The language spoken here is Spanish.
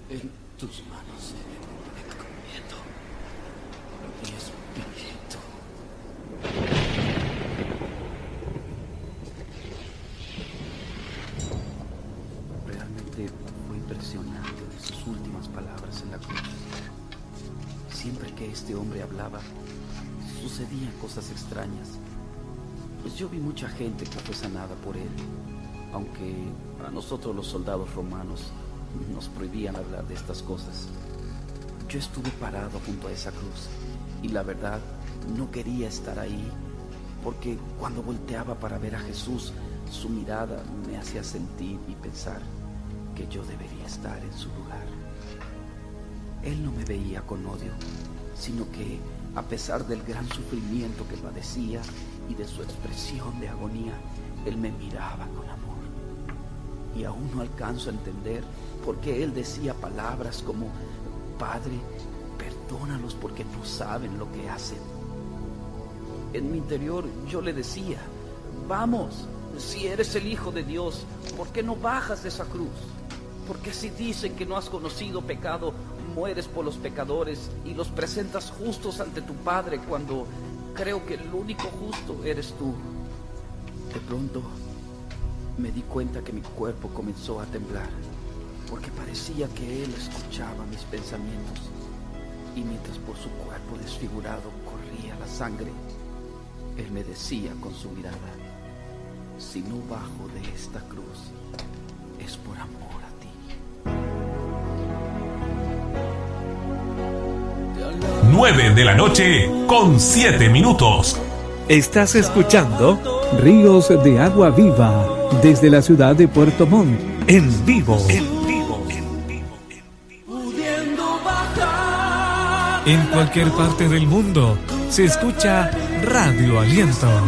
En tus manos me encomiendo, mi espíritu. Realmente fue impresionante sus últimas palabras en la cruz. Siempre que este hombre hablaba, sucedían cosas extrañas. Pues yo vi mucha gente que fue sanada por él, aunque a nosotros los soldados romanos nos prohibían hablar de estas cosas. Yo estuve parado junto a esa cruz y la verdad no quería estar ahí, porque cuando volteaba para ver a Jesús, su mirada me hacía sentir y pensar que yo debería estar en su lugar. Él no me veía con odio, sino que a pesar del gran sufrimiento que padecía y de su expresión de agonía, Él me miraba con amor. Y aún no alcanzo a entender por qué Él decía palabras como: Padre, perdónalos porque no saben lo que hacen. En mi interior yo le decía: vamos, si eres el Hijo de Dios, ¿por qué no bajas de esa cruz? Porque si dicen que no has conocido pecado, mueres por los pecadores y los presentas justos ante tu Padre, cuando creo que el único justo eres tú. De pronto me di cuenta que mi cuerpo comenzó a temblar, porque parecía que Él escuchaba mis pensamientos, y mientras por su cuerpo desfigurado corría la sangre, Él me decía con su mirada: si no bajo de esta cruz, es por amor a ti. 9:07 p.m. Estás escuchando Ríos de Agua Viva desde la ciudad de Puerto Montt, en vivo. En cualquier parte del mundo se escucha Radio Aliento.